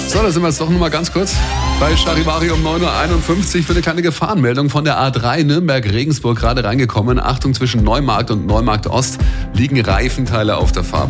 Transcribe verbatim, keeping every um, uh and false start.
So, da sind wir jetzt doch noch mal ganz kurz bei Charivari um neun Uhr einundfünfzig für eine kleine Gefahrenmeldung von der A drei Nürnberg-Regensburg gerade reingekommen. Achtung, zwischen Neumarkt und Neumarkt Ost liegen Reifenteile auf der Fahrbahn.